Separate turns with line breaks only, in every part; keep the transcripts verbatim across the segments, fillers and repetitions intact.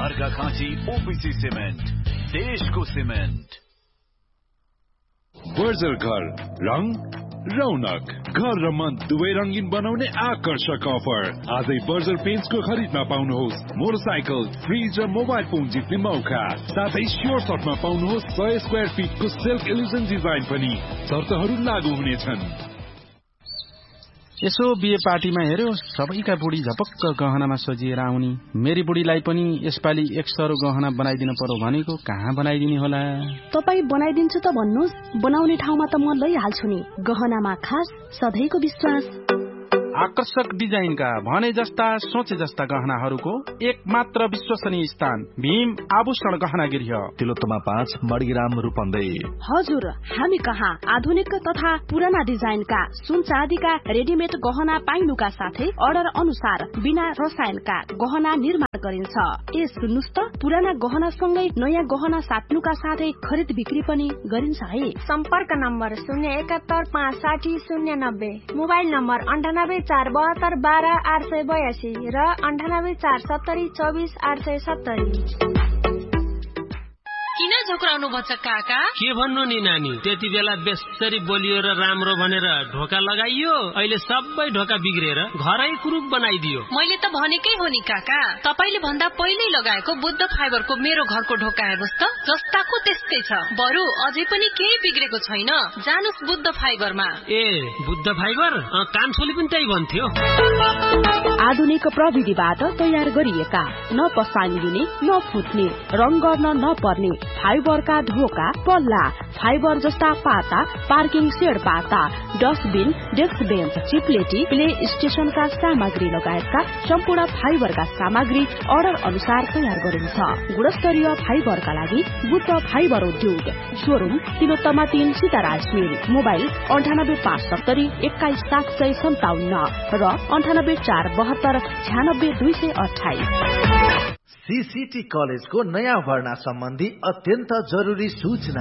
Arghakhanchi OPC cement, देशको cement.
Berger घर, रङ रौनक, घर र मन दुवै रंगीन बनाउने आकर्षक अफर। आजै बर्जर पेन्ट्सको खरिदमा पाउनुहोस् मोटरसाइकल, फ्रिज र मोबाइल फोन जित्ने मौका। साथै स्योर सर्टमा पाउनुहोस् सय स्क्वायर फिटको सिल्क इल्युजन डिजाइन पनि। शर्तहरू लागू हुनेछन्।
यसो बिहे पार्टीमा हेर्यो, सबैका बुढी झपक्क गहनामा सजिएर आउनी। मेरी बुढीलाई पनि यसपालि एक सरो गहना बनाइदिनु पर्यो भनेको, कहाँ बनाइदिने होला?
तपाई बनाइदिन्छु त भन्नुस्, बनाउने ठाउँमा त म लैहाल्छु नि। गहनामा खास सधैँको विश्वास।
आकर्षक डिजाइनका भने जस्ता सोचे जस्ता गहनाहरूको एक मात्र विश्वसनीय स्थान भीम आभूषण गहना गृह,
तिलोत्तमा पाँच, मडग्राम, रूपन्देही।
हजुर, हामी कहाँ आधुनिक तथा पुराना डिजाइनका सुन चाँदीका रेडिमेड गहना पाइनुका साथै अर्डर अनुसार बिना रसायनका गहना निर्माण गरिन्छ। ए सुन्नुस् त, पुराना गहना सँगै नयाँ गहना साट्नुका साथै खरिद बिक्री पनि गरिन्छ है।
सम्पर्क नम्बर शून्य एकात्तर पाँच साठी शून्य नब्बे, मोबाइल नम्बर अन्ठानब्बे चार बहत्तर बाह्र आठ सय बयासी र अन्ठानब्बे चार सत्तरी चौबिस आठ सय सत्तरी।
किन झोक्राउनु भन्छ काका?
के भन्नु नि नानी, त्यति बेला बेसरी बोलियो र राम्रो भनेर ढोका लगाइयो, अहिले सबै ढोका बिग्रेर घरै कुरूप बनाइदियो।
मैले त भनेकै हो नि काका, तपाईले भन्दा पहिल्यै लगाएको बुद्ध फाइबरको मेरो घरको ढोका हेर्नुस् त, जस्ताको त्यस्तै छ। बरु अझै पनि केही बिग्रेको छैन। जानुस् बुद्ध फाइबरमा।
ए बुद्ध फाइबर, कान्छोले पनि त्यही भन्थ्यो।
आधुनिक प्रविधिबाट तयार गरिएका, न पसानी दिने न फुट्ने, रङ गर्न नपर्ने फाइबरका ढोका, पल्ला, फाइबर जस्ता पाता, पार्किङ सेड पाता, डस्टबिन, डेस्क बेन्च, चिप्लेटी, प्ले स्टेशनका सामग्री लगायतका सम्पूर्ण फाइबरका सामग्री अर्डर अनुसार तयार गरिन्छ। गुणस्तरीय फाइबरका लागि बुद्ध फाइबर उद्योग, शोरूम तिलोत्तमा तीन सीताराज मिल, मोबाइल अन्ठानब्बे पाँच सत्तरी एक्काइस सात सय सन्ताउन्न र अन्ठानब्बे चार बहत्तर छ्यानब्बे दुई सय अठाइस।
सीसीटी कलेजको नयाँ भर्ना सम्बन्धी अत्यन्त जरुरी सूचना।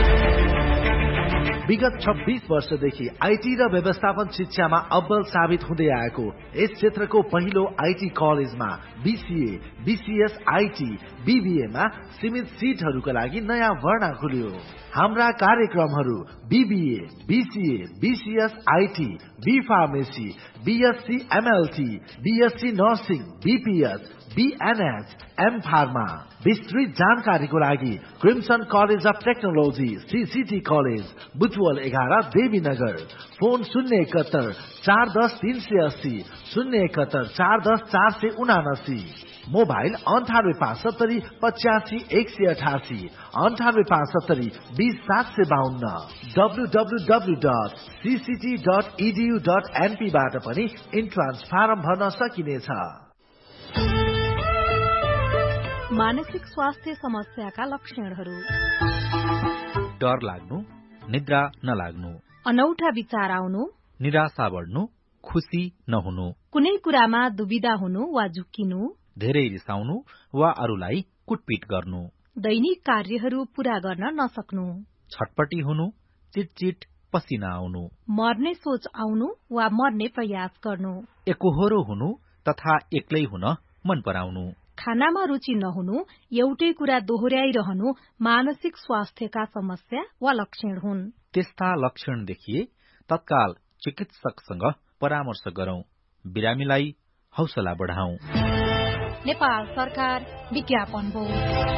विगत छब्बीस वर्षदेखि आईटी र व्यवस्थापन शिक्षामा अब्बल साबित हुँदै आएको यस क्षेत्रको पहिलो आईटी कलेजमा बीसीए, बीसीएस, आईटी, बीबीएमा सीमित सीटहरूका लागि नयाँ भर्ना खुल्यो। हाम्रा कार्यक्रमहरू BBA, BCA, BCS, IT, be pharmacy, BSc MLT, BSc nursing, BPS, BNS, am pharma. विस्तृत जानकारीको लागि crimson college of technology, CCT college, Butwal एघार, देवीनगर। फोन शून्य एकहत्तर चार दस तीन सय अस्सी, शून्य एकहत्तर चार दस चार सय उनासी। मोबाइल अन्ठानब्बे पाँच सत्तरी पचासी एक सय अठासी, अन्ठानब्बे पाँच सत्तरी बीस सात सय बाहन्न। W W W dot CCT dot edu dot NP बाट पनि इन्ट्रान्स फारम भर्न सकिनेछ।
मानसिक स्वास्थ्य समस्याका लक्षणहरू:
डर लाग्नु, निद्रा नलाग्नु,
अनौठा विचार आउनु,
निराशा बढ्नु, खुसी नहुनु,
कुनै कुरामा दुविधा हुनु वा झुक्किनु,
धेरै रिसाउनु वा अरूलाई कुटपिट गर्नु,
दैनिक कार्यहरू पूरा गर्न नसक्नु,
छटपटी हुनु, चिटचिट पसिना आउनु,
मर्ने सोच आउनु वा मर्ने प्रयास गर्नु,
एकोहोरो हुनु तथा एक्लै हुन मन पराउनु,
खानामा रुचि नहुनु, एउटै कुरा दोहोर्याइरहनु मानसिक स्वास्थ्यका समस्या वा लक्षण हुन्।
त्यस्ता लक्षण देखिए तत्काल चिकित्सकसँग परामर्श गरौं, बिरामीलाई हौसला बढाऊ।
नेपाल सरकार विज्ञापन बोर्ड।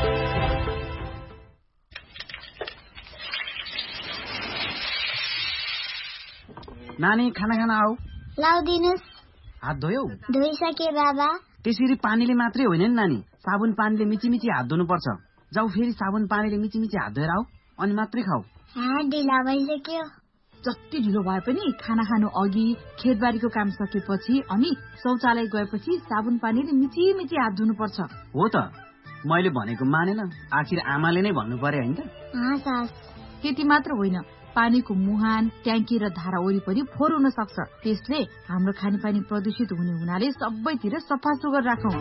नानी खाना खाना आऊ।
लाउदिनुस्।
हात धोयौ?
धोइसके बाबा।
त्यसरी पानीले मात्रै होइन नि नानी, साबुन पानीले मिची मिची हात धुनु पर्छ। जाऊ फेरि साबुन पानीले मिची मिची हात धोएर आऊ, अनि मात्रै खाऊ।
हात ढिला भइसक्यो।
जति ढिलो भए पनि खाना खानु अघि, खेतबारीको काम सकेपछि अनि शौचालय गएपछि साबुन पानीले मिची मिची हात धुनु पर्छ।
हो त, मैले भनेको मानेन, आखिर आमाले नै भन्नु पर्यो हैन त?
त्यति मात्र होइन, पानीको मुहान, ट्याङ्की र धारा वरिपरि फोहोर हुन सक्छ। त्यसले हाम्रो खानेपानी प्रदूषित हुने हुनाले सबैतिर सफा सुग्घर राखौं।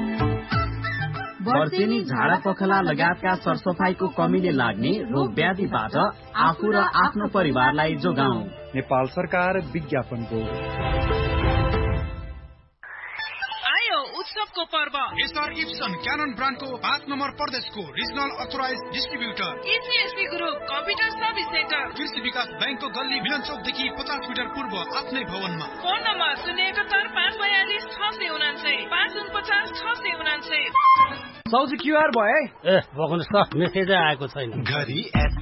वर्षेनी झाडा पखला लगायतका सरसफाईको कमीले लाग्ने रोग व्याधिबाट आफू र आफ्नो परिवारलाई जोगाऊ।
नेपाल सरकार विज्ञापन बोर्ड।
आयो उत्सवको पर्व
एसआर इप्सन क्यानन ब्रान्डको पाँच नम्बर प्रदेशको regional authorise distributor.
इसिएसपी group computer service centre
कृषि विकास बैंकको गल्ली मिलन चौकदेखि पचास मिटर पूर्व आफ्नै भवनमा।
फोन नम्बर शून्य एकहत्तर पाँच बयालिस छ सय उनान्सय पाँच उनपचास छ सय उनान्सय।
साउजी क्युआर भयो है?
ए बगाउनुहोस् त मेसेजै आएको छैन।
घरी एट